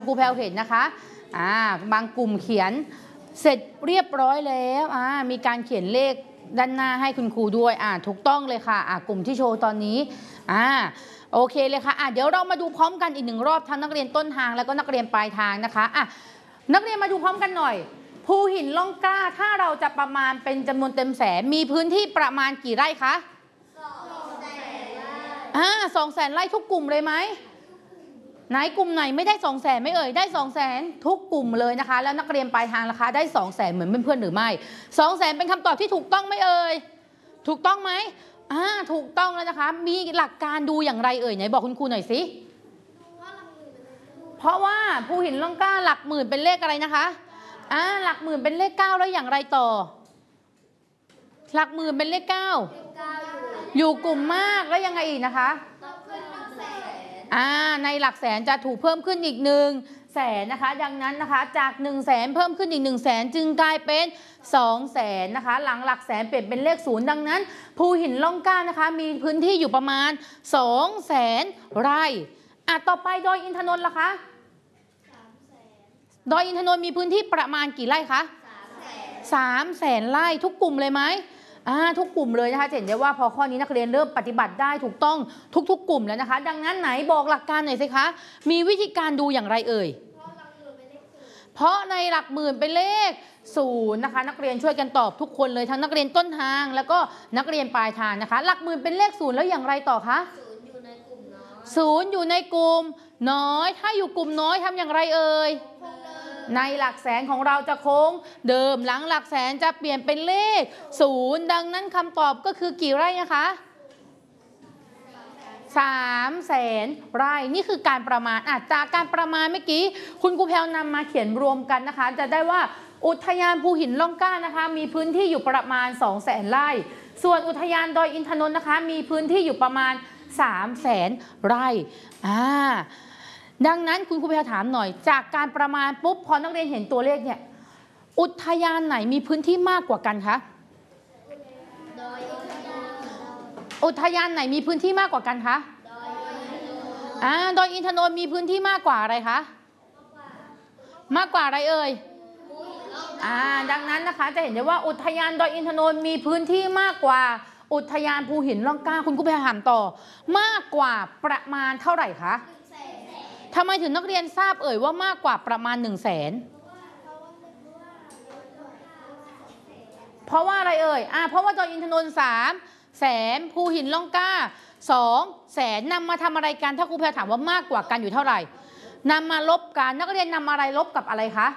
ครูแพลวเห็นนะคะบางกลุ่มเขียนเสร็จเรียบร้อยแล้วมีการเขียนเลขด้านหน้าให้คุณครูด้วยถูกต้องเลยค่ะกลุ่มที่โชว์ตอนนี้โอเคเลยค่ะเดี๋ยวเรามาดูพร้อมกันอีกหนึ่งรอบทั้งนักเรียนต้นทางแล้วก็นักเรียนปลายทางนะคะนักเรียนมาดูพร้อมกันหน่อยภูหินร่องกล้าถ้าเราจะประมาณเป็นจำนวนเต็มแสนมีพื้นที่ประมาณกี่ไร่คะ200,000 ไร่ทุกกลุ่มเลยไหมไหนกลุ่มไหนไม่ได้200,000ไม่เอ่ยได้200,000ทุกกลุ่มเลยนะคะแล้วนักเรียนปลายทางราคาได้200,000เหมือนเพื่อนๆหรือไม่200,000เป็นคำตอบที่ถูกต้องไหมเอ่ยถูกต้องไหมถูกต้องแล้วนะคะมีหลักการดูอย่างไรเอ่ยไหนบอกคุณครูหน่อยสิเพราะว่าภูหินร่องกล้าหลักหมื่นเป็นเลขอะไรนะคะหลักหมื่นเป็นเลข9แล้วอย่างไรต่อหลักหมื่นเป็นเลข9อยู่กลุ่มมากแล้วยังไงอีกนะคะในหลักแสนจะถูกเพิ่มขึ้นอีก100,000นะคะดังนั้นนะคะจาก100,000เพิ่มขึ้นอีก100,000จึงกลายเป็น200,000นะคะหลังหลักแสนเปลี่ยนเป็นเลข0ดังนั้นภูหินร่องกล้านะคะมีพื้นที่อยู่ประมาณ200,000 ไร่ต่อไปดอยอินทนนท์ล่ะคะดอยอินทนนท์มีพื้นที่ประมาณกี่ไร่คะ300,000 ไร่ทุกกลุ่มเลยไหมทุกกลุ่มเลยนะคะเห็นได้ว่าพอข้อนี้นักเรียนเริ่มปฏิบัติได้ถูกต้องทุกกลุ่มแล้วนะคะดังนั้นไหนบอกหลักการหน่อยสิคะมีวิธีการดูอย่างไรเอ่ยเพราะในหลักหมื่นเป็นเลข0นะคะนักเรียนช่วยกันตอบทุกคนเลยทั้งนักเรียนต้นทางแล้วก็นักเรียนปลายทางนะคะหลักหมื่นเป็นเลข0แล้วอย่างไรต่อคะ0อยู่ในกลุ่มน้อยถ้าอยู่กลุ่มน้อยทำอย่างไรเอ่ยในหลักแสนของเราจะโค้งเดิมหลังหลักแสนจะเปลี่ยนเป็นเลข0ดังนั้นคำตอบก็คือกี่ไร่นะคะ300,000 ไร่นี่คือการประมาณจากการประมาณเมื่อกี้คุณครูแพลวนำมาเขียนรวมกันนะคะจะได้ว่าอุทยานภูหินร่องกล้านะคะมีพื้นที่อยู่ประมาณ200,000 ไร่ส่วนอุทยานดอยอินทนนท์นะคะมีพื้นที่อยู่ประมาณ300,000 ไร่ดังนั้นคุณครูแพลวถามหน่อยจากการประมาณปุ๊บพอนักเรียนเห็นตัวเลขเนี่ยอุทยานไหนมีพื้นที่มากกว่ากันคะอุทยานไหนมีพื้นที่มากกว่ากันคะดอยอินทนนท์มีพื้นที่มากกว่าอะไรคะมากกว่าอะไรเอ่ยดังนั้นนะคะจะเห็นได้ว่าอุทยานดอยอินทนนท์มีพื้นที่มากกว่าอุทยานภูหินร่องกล้าคุณครูแพลวถามต่อมากกว่าประมาณเท่าไหร่คะทำไมถึงนักเรียนทราบเอ่ยว่ามากกว่าประมาณ100,000เพราะว่าอะไรเอ่ยเพราะว่าดอยอินทนนท์300,000ภูหินร่องกล้า200,000นำมาทำอะไรกันถ้าครูแพลวถามว่ามากกว่ากันอยู่เท่าไหร่นำมาลบกันนักเรียนนำอะไรลบกับอะไรคะ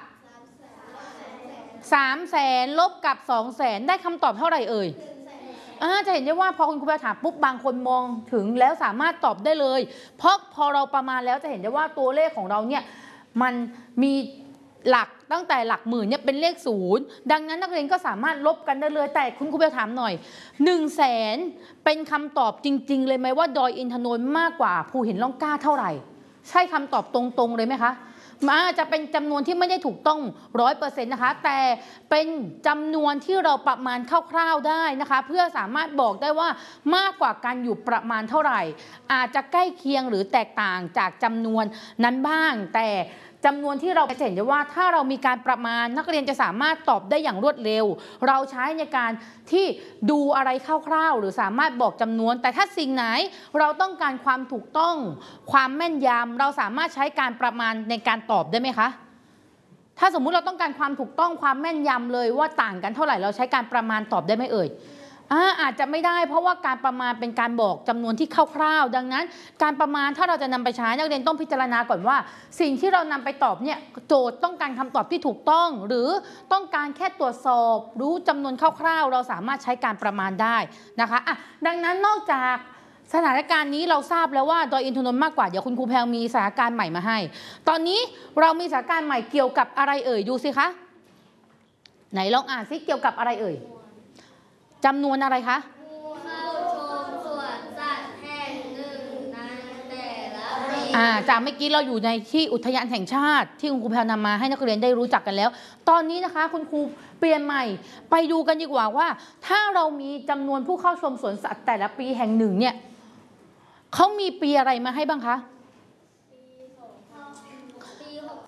300,000ลบกับ200,000ได้คำตอบเท่าไหร่เอ่ยจะเห็นได้ว่าพอคุณครูแพลวถามปุ๊บบางคนมองถึงแล้วสามารถตอบได้เลยเพราะพอเราประมาณแล้วจะเห็นได้ว่าตัวเลขของเราเนี่ยมันมีหลักตั้งแต่หลักหมื่นเนี่ยเป็นเลข0ดังนั้นนักเรียนก็สามารถลบกันได้เลยแต่คุณครูแพลวถามหน่อย100,000เป็นคำตอบจริงๆเลยไหมว่าดอยอินทนนท์มากกว่าภูหินร่องกล้าเท่าไหร่ใช่คำตอบตรงๆเลยไหมคะจะเป็นจำนวนที่ไม่ได้ถูกต้อง 100% นะคะแต่เป็นจำนวนที่เราประมาณคร่าวๆได้นะคะเพื่อสามารถบอกได้ว่ามากกว่ากันอยู่ประมาณเท่าไหร่อาจจะใกล้เคียงหรือแตกต่างจากจำนวนนั้นบ้างแต่จำนวนที่เราจะเห็นได้ว่าถ้าเรามีการประมาณนักเรียนจะสามารถตอบได้อย่างรวดเร็วเราใช้ในการที่ดูอะไรคร่าวๆหรือสามารถบอกจำนวนแต่ถ้าสิ่งไหนเราต้องการความถูกต้องความแม่นยำเราสามารถใช้การประมาณในการตอบได้ไหมคะถ้าสมมุติเราต้องการความถูกต้องความแม่นยำเลยว่าต่างกันเท่าไหร่เราใช้การประมาณตอบได้ไหมเอ่ยอาจจะไม่ได้เพราะว่าการประมาณเป็นการบอกจำนวนที่คร่าวๆดังนั้นการประมาณถ้าเราจะนำไปใช้นักเรียนต้องพิจารณาก่อนว่าสิ่งที่เรานำไปตอบเนี่ยโจทย์ต้องการคำตอบที่ถูกต้องหรือต้องการแค่ตรวจสอบรู้จำนวนคร่าวๆเราสามารถใช้การประมาณได้นะคะดังนั้นนอกจากสถานการณ์นี้เราทราบแล้วว่าดอยอินทนนท์มากกว่าเดี๋ยวคุณครูแพลวมีสถานการณ์ใหม่มาให้ตอนนี้เรามีสถานการณ์ใหม่เกี่ยวกับอะไรเอ่ยดูสิคะไหนลองอ่านซิเกี่ยวกับอะไรเอ่ยจำนวนอะไรคะเข้าชมสวนสัตว์แห่งหนึ่งในแต่ละปีจากเมื่อกี้เราอยู่ในที่อุทยานแห่งชาติที่คุณครูแพลวนำมาให้นักเรียนได้รู้จักกันแล้วตอนนี้นะคะคุณครูเปลี่ยนใหม่ไปดูกันดีกว่าว่าถ้าเรามีจำนวนผู้เข้าชมสวนสัตว์แต่ละปีแห่งหนึ่งเนี่ยเขามีปีอะไรมาให้บ้างคะปี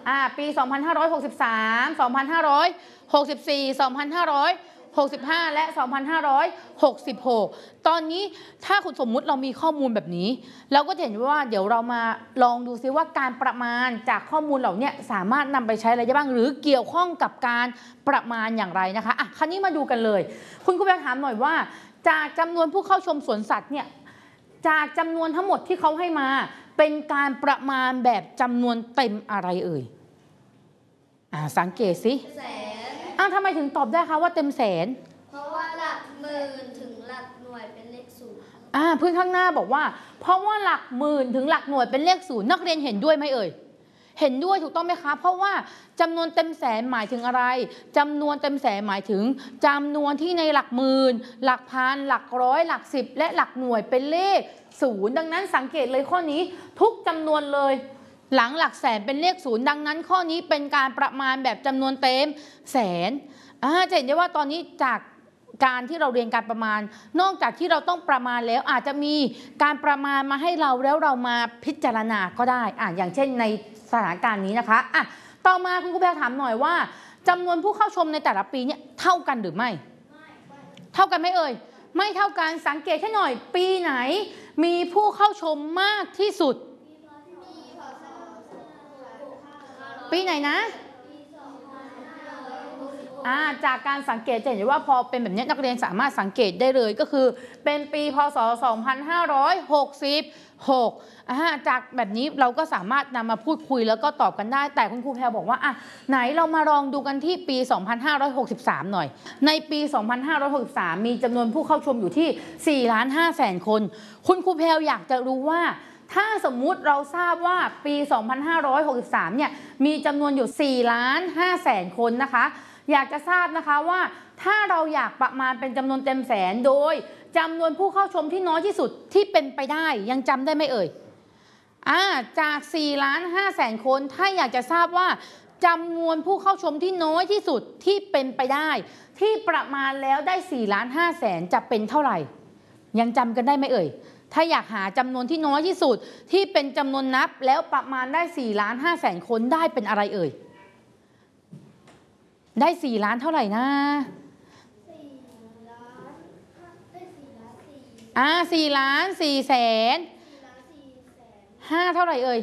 ปี 2563 2564 2565 และ 2566 ตอนนี้ถ้าคุณสมมุติเรามีข้อมูลแบบนี้เราก็จะเห็นว่าเดี๋ยวเรามาลองดูซิว่าการประมาณจากข้อมูลเหล่านี้สามารถนำไปใช้อะไรได้บ้างหรือเกี่ยวข้องกับการประมาณอย่างไรนะคะคราวนี้มาดูกันเลยคุณครูแบงค์ถามหน่อยว่าจากจำนวนผู้เข้าชมสวนสัตว์เนี่ยจากจำนวนทั้งหมดที่เขาให้มาเป็นการประมาณแบบจำนวนเต็มอะไรเอ่ยสังเกตสิทำไมถึงตอบได้คะว่าเต็มแสนเพราะว่าหลักหมื่นถึงหลักหน่วยเป็นเลขศูนย์เพื่อนข้างหน้าบอกว่าเพราะว่าหลักหมื่นถึงหลักหน่วยเป็นเลขศูนย์นักเรียนเห็นด้วยไหมเอ่ยเห็นด้วยถูกต้องไหมคะเพราะว่าจำนวนเต็มแสนหมายถึงอะไรจำนวนเต็มแสนหมายถึงจำนวนที่ในหลักหมื่นหลักพันหลักร้อยหลักสิบและหลักหน่วยเป็นเลขศูนย์ดังนั้นสังเกตเลยข้อนี้ทุกจำนวนเลยหลังหลักแสนเป็นเลขศูนย์ดังนั้นข้อนี้เป็นการประมาณแบบจำนวนเต็มแสนจะเห็นได้ว่าตอนนี้จากการที่เราเรียนการประมาณนอกจากที่เราต้องประมาณแล้วอาจจะมีการประมาณมาให้เราแล้วเรามาพิจารณาก็ได้อย่างเช่นในสถานการณ์นี้นะคะต่อมาคุณครูแพรถามหน่อยว่าจำนวนผู้เข้าชมในแต่ละปีเนี่ยเท่ากันหรือไม่เท่ากันไหมเอ่ยไม่เท่ากันสังเกตแค่หน่อยปีไหนมีผู้เข้าชมมากที่สุดปีไหนนะจากการสังเกตจะเห็นว่าพอเป็นแบบนี้นักเรียนสามารถสังเกตได้เลยก็คือเป็นปีพศ 2566จากแบบนี้เราก็สามารถนำมาพูดคุยแล้วก็ตอบกันได้แต่คุณครูแพรบอกว่าไหนเรามาลองดูกันที่ปี 2563 หน่อยในปี 2563 มีจำนวนผู้เข้าชมอยู่ที่ 4,500,000 คนคุณครูแพรอยากจะรู้ว่าถ้าสมมุติเราทราบว่าปี 2563 เนี่ยมีจำนวนอยู่ 4,500,000 คนนะคะอยากจะทราบนะคะว่าถ้าเราอยากประมาณเป็นจำนวนเต็มแสนโดยจำนวนผู้เข้าชมที่น้อยที่สุดที่เป็นไปได้ยังจำได้ไหมเอ่ยจาก 4,500,000 คนถ้าอยากจะทราบว่าจำนวนผู้เข้าชมที่น้อยที่สุดที่เป็นไปได้ที่ประมาณแล้วได้ 4,500,000 จะเป็นเท่าไหร่ยังจำกันได้ไหมเอ่ยถ้าอยากหาจำนวนที่น้อยที่สุดที่เป็นจำนวนนับแล้วประมาณได้ 4,500,000 คนได้เป็นอะไรเอ่ยได้4 ล้านเท่าไหร่นะ4,400,000 เท่าไหร่เอ่ย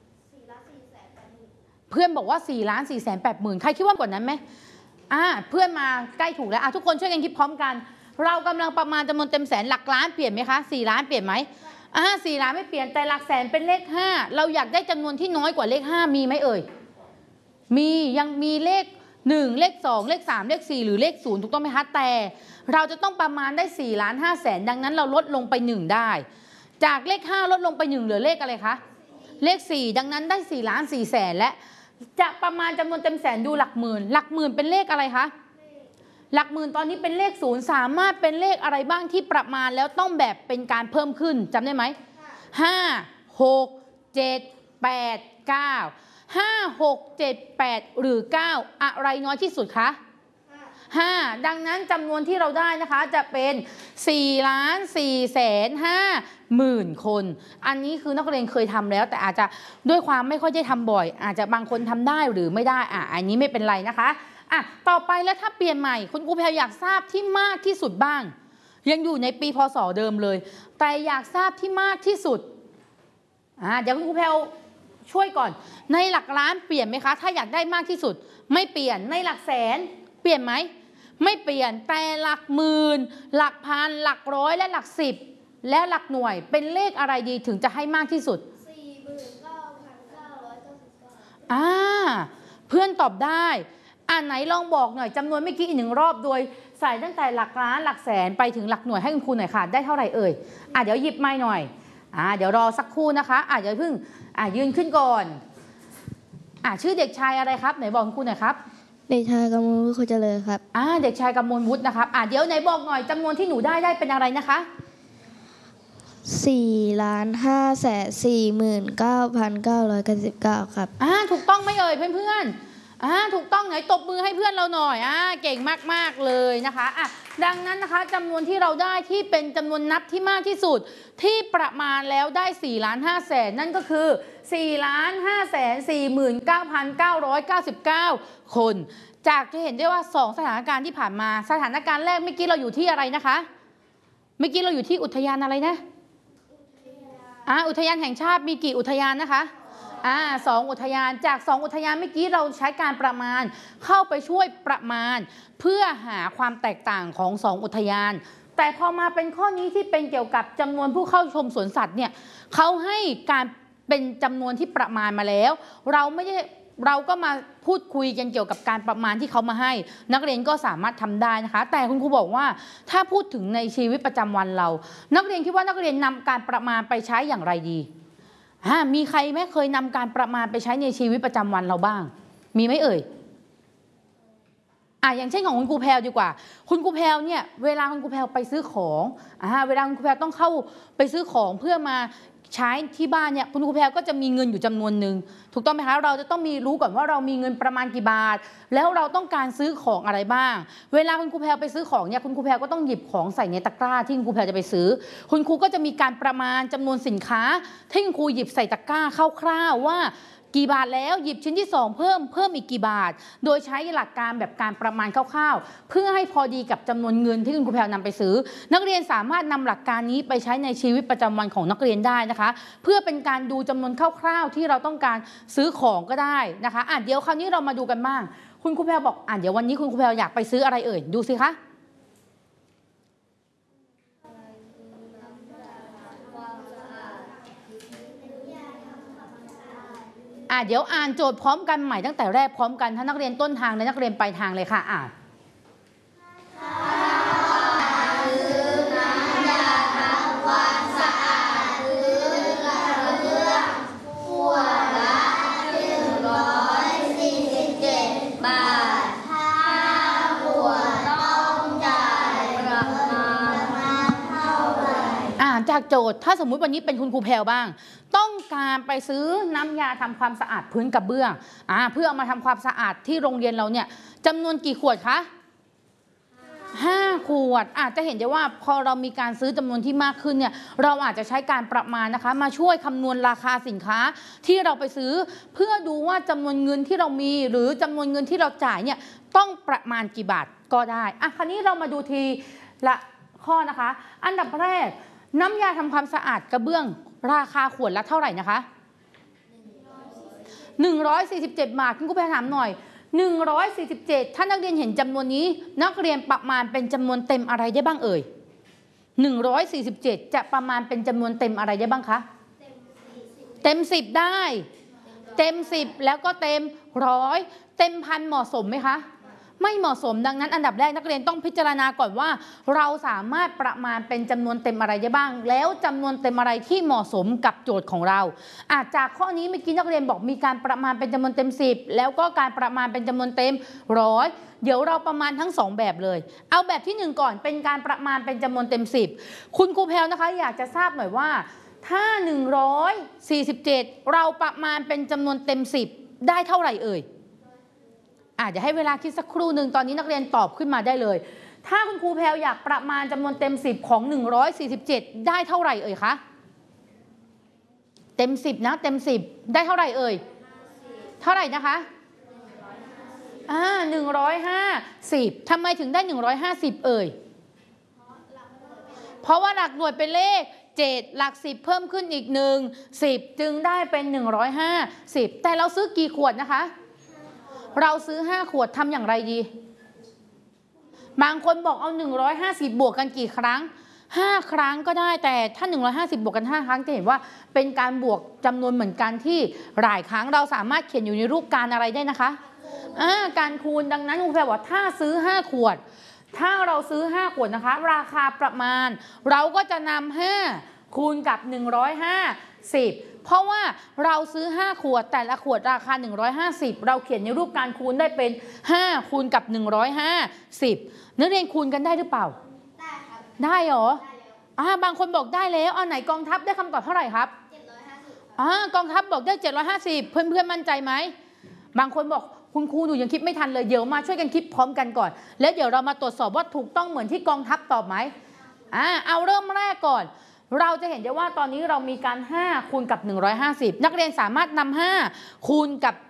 เพื่อนบอกว่า4,480,000ใครคิดว่ากว่านั้นไหมเพื่อนมาใกล้ถูกแล้วทุกคนช่วยกันคิดพร้อมกันเรากำลังประมาณจำนวนเต็มแสนหลักล้านเปลี่ยนไหมคะ4 ล้านเปลี่ยนไหม4 ล้านไม่เปลี่ยนแต่หลักแสนเป็นเลข5เราอยากได้จำนวนที่น้อยกว่าเลข5มีไหมเอ่ยมียังมีเลข1เลข2เลข3เลข4หรือเลข0ถูกต้องไหมคะแต่เราจะต้องประมาณได้ 4,500,000 ดังนั้นเราลดลงไป1ได้จากเลข5ลดลงไป1เหลือเลขอะไรคะเลข4ดังนั้นได้ 4,400,000 และจะประมาณจำนวนเต็มแสนดูหลักหมื่นเป็นเลขอะไรคะหลักหมื่นตอนนี้เป็นเลข0สามารถเป็นเลขอะไรบ้างที่ประมาณแล้วต้องแบบเป็นการเพิ่มขึ้นจำได้ไหม5 6 7 8 9 5 6 7 8หรือ9อะไรน้อยที่สุดคะ5ดังนั้นจำนวนที่เราได้นะคะจะเป็น 4,450,000 คนอันนี้คือนักเรียนเคยทำแล้วแต่อาจจะด้วยความไม่ค่อยได้ทำบ่อยอาจจะบางคนทำได้หรือไม่ได้อันนี้ไม่เป็นไรนะคะต่อไปแล้วถ้าเปลี่ยนใหม่คุณครูแพรอยากทราบที่มากที่สุดบ้างยังอยู่ในปีพศเดิมเลยแต่อยากทราบที่มากที่สุดเดี๋ยวคุณครูแพรช่วยก่อนในหลักล้านเปลี่ยนไหมคะถ้าอยากได้มากที่สุดไม่เปลี่ยนในหลักแสนเปลี่ยนไหมไม่เปลี่ยนแต่หลักหมื่นหลักพันหลักร้อยและหลักสิบและหลักหน่วยเป็นเลขอะไรดีถึงจะให้มากที่สุด 49,999เพื่อนตอบได้ไหนลองบอกหน่อยจำนวนเมื่อกี้อีก1 รอบโดยใส่ตั้งแต่หลักล้านหลักแสนไปถึงหลักหน่วยให้คุณครูหน่อยค่ะได้เท่าไหร่เอ่ยเดี๋ยวหยิบไม้หน่อยเดี๋ยวรอสักครู่นะคะเดี๋ยวเพิ่งยืนขึ้นก่อนชื่อเด็กชายอะไรครับไหนบอกคุณครูหน่อยครับเด็กชายกมลวุฒิโคเจริญครับเด็กชายกมลวุฒินะครับเดี๋ยวไหนบอกหน่อยจำนวนที่หนูได้เป็นอะไรนะคะ 4,549,999ครับถูกต้องไหมเอ่ยเพื่อนๆถูกต้องไหนตบมือให้เพื่อนเราหน่อยเก่งมากๆเลยนะคะดังนั้นนะคะจำนวนที่เราได้ที่เป็นจำนวนนับที่มากที่สุดที่ประมาณแล้วได้4,500,000นั่นก็คือ4,549,999 คนจากจะเห็นได้ว่า2สถานการณ์ที่ผ่านมาสถานการณ์แรกเมื่อกี้เราอยู่ที่อะไรนะคะเมื่อกี้เราอยู่ที่อุทยานอะไรนะอุทยานแห่งชาติมีกี่อุทยานนะคะ2 อุทยานจาก2 อุทยานเมื่อกี้เราใช้การประมาณเข้าไปช่วยประมาณเพื่อหาความแตกต่างของ2 อุทยานแต่พอมาเป็นข้อนี้ที่เป็นเกี่ยวกับจำนวนผู้เข้าชมสวนสัตว์เนี่ยเขาให้การเป็นจำนวนที่ประมาณมาแล้วเราก็มาพูดคุยกันเกี่ยวกับการประมาณที่เขามาให้นักเรียนก็สามารถทำได้นะคะแต่คุณครูบอกว่าถ้าพูดถึงในชีวิตประจำวันเรานักเรียนคิดว่านักเรียนนำการประมาณไปใช้อย่างไรดีมีใครไม่เคยนำการประมาณไปใช้ในชีวิตประจำวันเราบ้างมีไหมเอ่ยอย่างเช่นของคุณครูแพรวดีกว่าคุณครูแพรวเนี่ยเวลาคุณครูแพรวไปซื้อของเวลาคุณครูแพรวต้องเข้าไปซื้อของเพื่อมาใช้ที่บ้านเนี่ยคุณครูแพรวก็จะมีเงินอยู่จำนวนหนึ่งถูกต้องไหมคะเราจะต้องมีรู้ก่อนว่าเรามีเงินประมาณกี่บาทแล้วเราต้องการซื้อของอะไรบ้างเวลาคุณครูแพรวไปซื้อของเนี่ยคุณครูแพรวก็ต้องหยิบของใส่ในตะกร้าที่คุณครูแพรวจะไปซื้อคุณครูก็จะมีการประมาณจำนวนสินค้าที่คุณครูหยิบใส่ตะกร้าคร่าวๆว่ากี่บาทแล้วหยิบชิ้นที่2เพิ่มอีกกี่บาทโดยใช้หลักการแบบการประมาณคร่าวๆเพื่อให้พอดีกับจำนวนเงินที่คุณครูแพรวนำไปซื้อนักเรียนสามารถนำหลักการนี้ไปใช้ในชีวิตประจำวันของนักเรียนได้นะคะเพื่อเป็นการดูจำนวนคร่าวๆที่เราต้องการซื้อของก็ได้นะคะเดี๋ยวคราวนี้เรามาดูกันบ้างคุณครูแพรบอกเดี๋ยววันนี้คุณครูแพรอยากไปซื้ออะไรเอ่ยดูสิคะเดี๋ยวอ่านโจทย์พร้อมกันใหม่ตั้งแต่แรกพร้อมกันทั้งนักเรียนต้นทางและนักเรียนปลายทางเลยค่ะจากโจทย์ถ้าสมมุติวันนี้เป็นคุณครูแพรวบ้างต้องการไปซื้อน้ำยาทำความสะอาดพื้นกระเบื้องเพื่อเอามาทำความสะอาดที่โรงเรียนเราเนี่ยจำนวนกี่ขวดคะ5 ขวดจะเห็นได้ว่าพอเรามีการซื้อจำนวนที่มากขึ้นเนี่ยเราอาจจะใช้การประมาณนะคะมาช่วยคำนวณราคาสินค้าที่เราไปซื้อเพื่อดูว่าจำนวนเงินที่เรามีหรือจำนวนเงินที่เราจ่ายเนี่ยต้องประมาณกี่บาทก็ได้คราวนี้เรามาดูทีละข้อนะคะอันดับแรกน้ำยาทำความสะอาดกระเบื้องราคาขวดละเท่าไหร่นะคะ147 บาทคุณครูแพรถามหน่อย147ถ้านักเรียนเห็นจำนวนนี้นักเรียนประมาณเป็นจำนวนเต็มอะไรได้บ้างเอ่ย147จะประมาณเป็นจำนวนเต็มอะไรได้บ้างคะเต็ม10ได้เต็ม10แล้วก็เต็ม100เต็ม1,000เหมาะสมไหมคะไม่เหมาะสมดังนั้นอันดับแรกนักเรียนต้องพิจารณาก่อนว่าเราสามารถประมาณเป็นจำนวนเต็มอะไรได้บ้างแล้วจำนวนเต็มอะไรที่เหมาะสมกับโจทย์ของเราจากข้อนี้เมื่อกี้นักเรียนบอกมีการประมาณเป็นจำนวนเต็ม10แล้วก็การประมาณเป็นจำนวนเต็ม100เดี๋ยวเราประมาณทั้ง2แบบเลยเอาแบบที่1ก่อนเป็นการประมาณเป็นจำนวนเต็ม10คุณครูแพรวนะคะอยากจะทราบหน่อยว่าถ้า147เราประมาณเป็นจำนวนเต็ม10ได้เท่าไหร่เอ่ยเดี๋ยวให้เวลาคิดสักครู่หนึ่งตอนนี้นักเรียนตอบขึ้นมาได้เลยถ้าคุณครูแพรวอยากประมาณจำนวนเต็ม10ของ147ได้เท่าไหร่เอ่ยคะเต็ม10นะเต็ม10ได้เท่าไหร่เอ่ยเท่าไหร่นะคะ150ทำไมถึงได้150เอ่ยเพราะว่าหลักหน่วยเป็นเลข7หลัก10เพิ่มขึ้นอีก1 10จึงได้เป็น150แต่เราซื้อกี่ขวดนะคะเราซื้อ5 ขวดทำอย่างไรดีบางคนบอกเอา150บวกกันกี่ครั้ง5 ครั้งก็ได้แต่ถ้า150บวกกัน5 ครั้งจะเห็นว่าเป็นการบวกจำนวนเหมือนกันที่หลายครั้งเราสามารถเขียนอยู่ในรูปการอะไรได้นะคะการคูณดังนั้นครูแพรบอกถ้าซื้อ5 ขวดถ้าเราซื้อ5 ขวดนะคะราคาประมาณเราก็จะนำ5คูณกับ150เพราะว่าเราซื้อ5 ขวดแต่ละขวดราคา150เราเขียนในรูปการคูณได้เป็น5คูณกับ150นักเรียนคูณกันได้หรือเปล่าได้ครับได้เหรอบางคนบอกได้แล้วไหนกองทัพได้คำตอบเท่าไหร่ครับ750กองทัพบอกได้750เพื่อนๆมั่นใจไหมบางคนบอกคุณครูหนูยังคิดไม่ทันเลยเดี๋ยวมาช่วยกันคิดพร้อมกันก่อน แล้วเดี๋ยวเรามาตรวจสอบว่าถูกต้องเหมือนที่กองทัพตอบไหมเอาเริ่มแรกก่อนเราจะเห็นได้ว่าตอนนี้เรามีการ5คูณกับ150นักเรียนสามารถนำ5คูณกับ